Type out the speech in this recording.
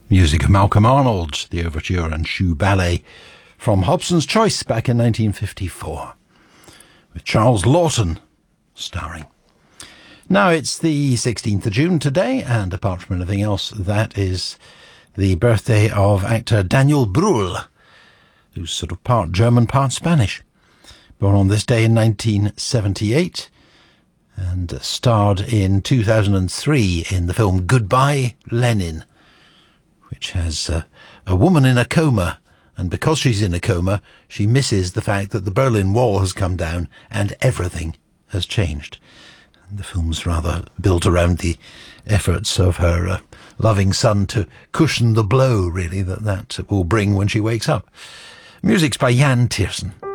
Music of Malcolm Arnold, the Overture and Shoe Ballet from Hobson's Choice back in 1954, with Charles Lawton starring. Now it's the 16th of June today, and apart from anything else, that is the birthday of actor Daniel Brühl, who's sort of part German, part Spanish. Born on this day in 1978 and starred in 2003 in the film Goodbye Lenin, which has a woman in a coma, and because she's in a coma, she misses the fact that the Berlin Wall has come down and everything has changed. And the film's rather built around the efforts of her loving son to cushion the blow, really, that will bring when she wakes up. Music's by Jan Tiersen.